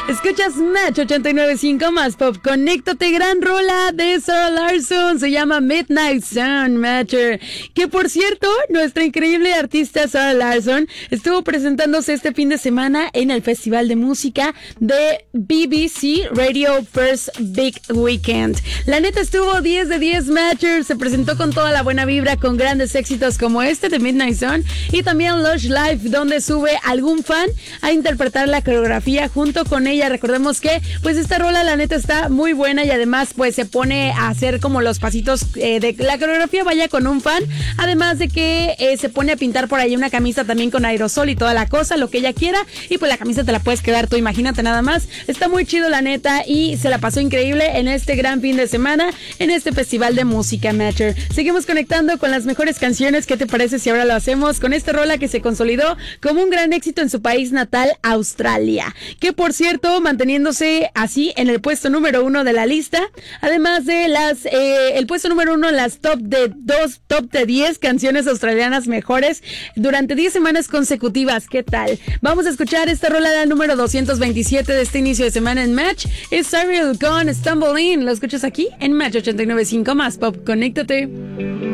Escuchas Match 89.5 más pop. Conéctate, gran rola de Zara Larsson. Se llama Midnight Sun, Matcher. Que por cierto, nuestra increíble artista Zara Larsson estuvo presentándose este fin de semana en el Festival de Música de BBC Radio First Big Weekend. La neta estuvo 10 de 10, Matcher. Se presentó con toda la buena vibra, con grandes éxitos como este de Midnight Sun y también Lush Life, donde sube algún fan a interpretar la coreografía junto con ella. Recordemos que pues esta rola la neta está muy buena y además pues se pone a hacer como los pasitos de la coreografía vaya con un fan, además de que se pone a pintar por ahí una camisa también con aerosol y toda la cosa, lo que ella quiera, y pues la camisa te la puedes quedar tú, imagínate nada más. Está muy chido la neta y se la pasó increíble en este gran fin de semana en este Festival de Música, Matcher. Seguimos conectando con las mejores canciones. ¿Qué te parece si ahora lo hacemos con esta rola que se consolidó como un gran éxito en su país natal, Australia? Que por cierto, manteniéndose así en el puesto número 1 de la lista, además de el puesto número 1 en las top de 10 canciones australianas mejores durante 10 semanas consecutivas. ¿Qué tal? Vamos a escuchar esta rola de número 227 de este inicio de semana en Match. Es Cyril con Stumble In. Lo escuchas aquí en Match 89.5 más pop. Conéctate.